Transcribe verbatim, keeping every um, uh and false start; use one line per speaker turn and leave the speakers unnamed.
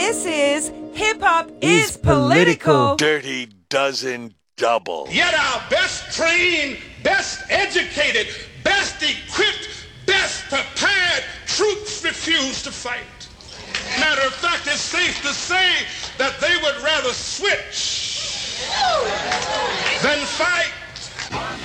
This is Hip Hop is, is political.
Dirty Dozen Double.
Yet our best trained, best educated, best equipped, best prepared troops refuse to fight. Matter of fact, it's safe to say that they would rather switch than fight.